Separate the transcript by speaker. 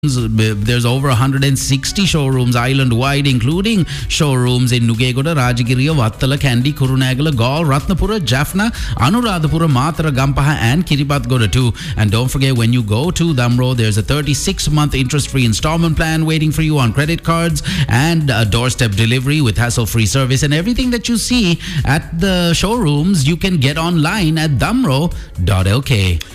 Speaker 1: There's over 160 showrooms island-wide, including showrooms in Nugegoda, Rajagiriya, Vattala, Kandy, Kurunegala, Galle, Ratnapura, Jaffna, Anuradhapura, Matara, Gampaha and Kiripathgoda too. And don't forget, when you go to Damro, there's a 36-month interest-free installment plan waiting for you on credit cards and a doorstep delivery with hassle-free service. And everything that you see at the showrooms, you can get online at damro.lk.